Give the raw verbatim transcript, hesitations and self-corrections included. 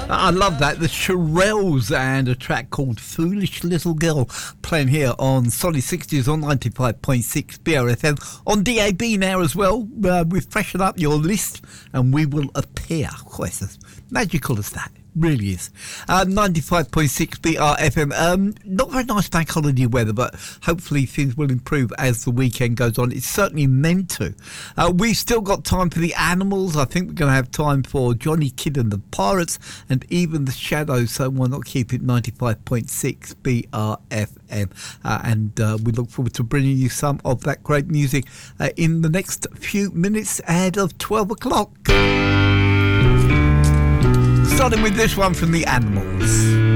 I love that. The Shirelles and a track called Foolish Little Girl playing here on Solid sixties on ninety-five point six B R F M. On D A B now as well. Uh, we've freshened up your list and we will appear. Oh, it's as magical as that. Really is. Uh, ninety-five point six B R F M. Um, not very nice bank holiday weather, but hopefully things will improve as the weekend goes on. It's certainly meant to. Uh, we've still got time for the Animals. I think we're going to have time for Johnny Kidd and the Pirates and even the Shadows. So why not keep it ninety-five point six B R F M? Uh, and uh, we look forward to bringing you some of that great music uh, in the next few minutes ahead of twelve o'clock. Starting with this one from the Animals.